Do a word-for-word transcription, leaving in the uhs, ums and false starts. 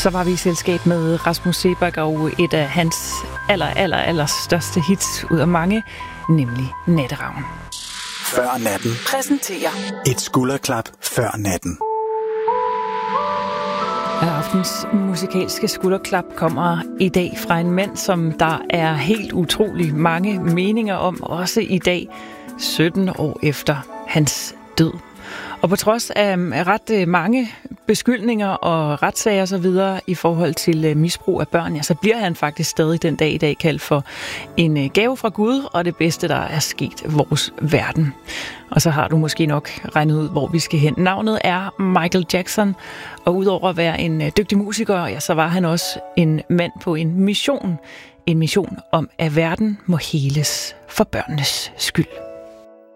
Så var vi i selskab med Rasmus Seebach og et af hans aller, aller, aller største hits ud af mange, nemlig Natteravn. Før natten. Præsenterer et skulderklap før natten. Aftens musikalske skulderklap kommer i dag fra en mand, som der er helt utrolig mange meninger om, også i dag, sytten år efter hans død. Og på trods af ret mange beskyldninger og retssager og så videre i forhold til misbrug af børn, ja, så bliver han faktisk stadig den dag i dag kaldt for en gave fra Gud og det bedste, der er sket vores verden. Og så har du måske nok regnet ud, hvor vi skal hen. Navnet er Michael Jackson, og udover at være en dygtig musiker, ja, så var han også en mand på en mission. En mission om, at verden må heles for børnenes skyld.